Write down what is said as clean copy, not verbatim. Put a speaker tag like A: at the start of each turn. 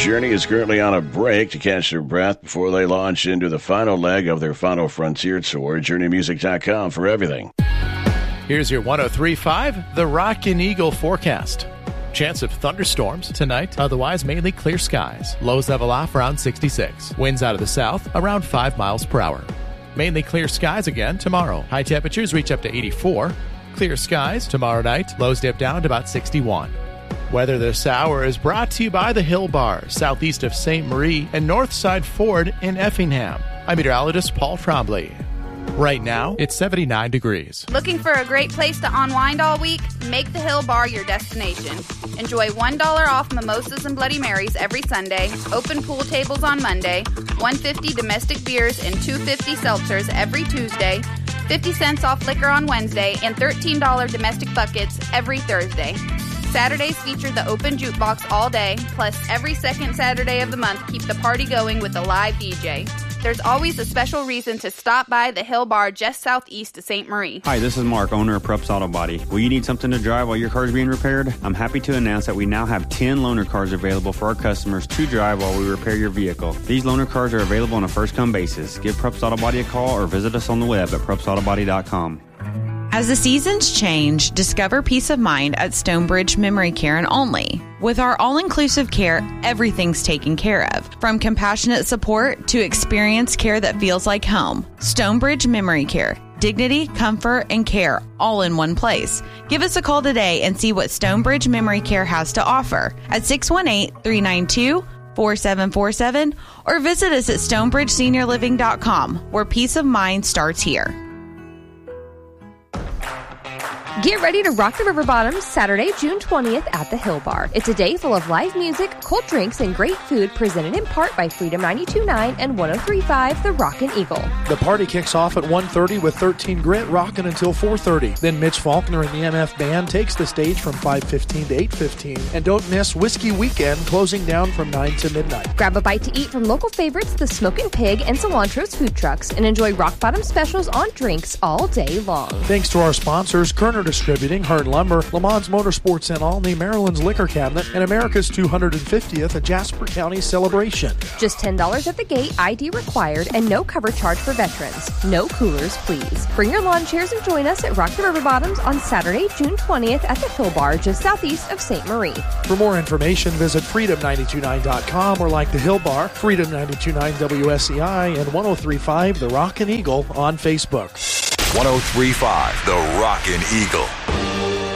A: Journey is currently on a break to catch their breath before they launch into the final leg of their Final Frontier tour. JourneyMusic.com for everything.
B: Here's your 103.5 The Rockin' Eagle forecast. Chance of thunderstorms tonight, otherwise mainly clear skies. Lows level off around 66. Winds out of the south around 5 miles per hour. Mainly clear skies again tomorrow. High temperatures reach up to 84. Clear skies tomorrow night. Lows dip down to about 61. Weather this hour is brought to you by the Hill Bar, southeast of St. Marie, and Northside Ford in Effingham. I'm meteorologist Paul Trombley. Right now, it's 79 degrees.
C: Looking for a great place to unwind all week? Make the Hill Bar your destination. Enjoy $1 off mimosas and Bloody Marys every Sunday, open pool tables on Monday, $1.50 domestic beers and $2.50 seltzers every Tuesday, 50 cents off liquor on Wednesday, and $13 domestic buckets every Thursday. Saturdays feature the open jukebox all day, plus every second Saturday of the month keep the party going with a live DJ. There's always a special reason to stop by the Hill Bar just southeast of St. Marie.
D: Hi, this is Mark, owner of Prupp's Auto Body. Will you need something to drive while your car is being repaired? I'm happy to announce that we now have 10 loaner cars available for our customers to drive while we repair your vehicle. These loaner cars are available on a first-come basis. Give Prupp's Auto Body a call or visit us on the web at PruppsAutoBody.com.
E: As the seasons change, discover peace of mind at Stonebridge Memory Care and Only. With our all-inclusive care, everything's taken care of. From compassionate support to experienced care that feels like home. Stonebridge Memory Care. Dignity, comfort, and care all in one place. Give us a call today and see what Stonebridge Memory Care has to offer at 618-392-4747 or visit us at stonebridgeseniorliving.com, where peace of mind starts here.
F: Get ready to rock the river bottoms Saturday, June 20th at the Hill Bar. It's a day full of live music, cold drinks, and great food presented in part by Freedom 92.9 and 103.5 The Rockin' Eagle.
G: The party kicks off at 1:30 with 13 Grit rocking until 4:30. Then Mitch Faulkner and the MF Band takes the stage from 5:15 to 8:15. And don't miss Whiskey Weekend closing down from 9 to midnight.
F: Grab a bite to eat from local favorites, the Smokin' Pig and Cilantro's food trucks, and enjoy rock bottom specials on drinks all day long.
G: Thanks to our sponsors, Kerner Distributing, Hearn Lumber, Le Mans Motorsports and Alney, Maryland's Liquor Cabinet, and America's 250th at Jasper County Celebration.
F: Just $10 at the gate, ID required, and no cover charge for veterans. No coolers, please. Bring your lawn chairs and join us at Rock the River Bottoms on Saturday, June 20th at the Hill Bar, just southeast of St. Marie.
G: For more information, visit freedom929.com or like the Hill Bar, Freedom 92.9 WSEI, and 103.5 The Rockin' Eagle on Facebook.
H: 103.5 The Rockin' Eagle.